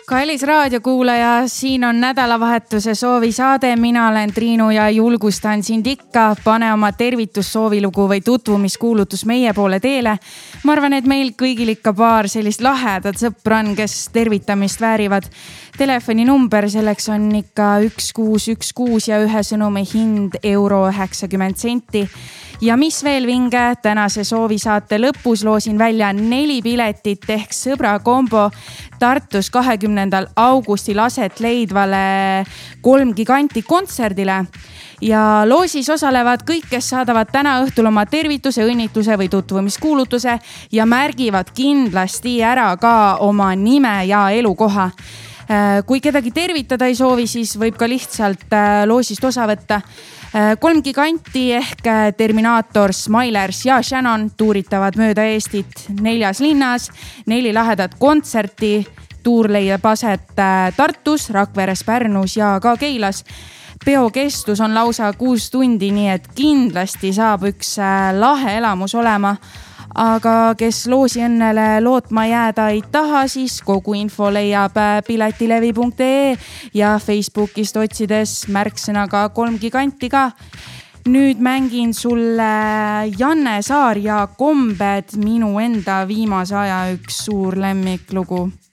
Kallis raadiokuulaja, siin on nädalavahetuse soovisaade. Mina olen Triinu ja julgustan sind ikka. Pane oma tervitussoovilugu või tutvumiskuulutus meie poole teele. Ma arvan, et meil kõigil ikka paar sellist lahedat sõpra on, kes tervitamist väärivad. Telefoninumber selleks on ikka 1616 ja ühe sõnumi hind €90. Ja mis veel vinge, tänase soovisaate lõpus loosin välja 4 piletit ehk sõbra kombo Tartus 20. augustil aset leidvale 3 giganti kontserdile. Ja loosis osalevad kõik, kes saadavad täna õhtul oma tervituse, õnnitluse või tutvumiskuulutuse ja märgivad kindlasti ära ka oma nime ja elukoha. Kui kedagi tervitada ei soovi, siis võib ka lihtsalt loosist osa võtta. 3 giganti ehk Terminaator, Smilers ja Shannon tuuritavad mööda Eestit 4 linnas. 4 lahedat kontserti. Tuur leiab aset Tartus, Rakveres, Pärnus ja ka Keilas. Peo kestus on lausa 6 tundi, nii et kindlasti saab üks lahe elamus olema. Aga kes loosi õnnele lootma jääda ei taha, siis kogu info leiab piletilevi.ee ja Facebookist otsides märksõnaga 3 giganti ka. Nüüd mängin sulle Janne Saar ja Kombed, minu enda viimase aja üks suur lemmiklugu.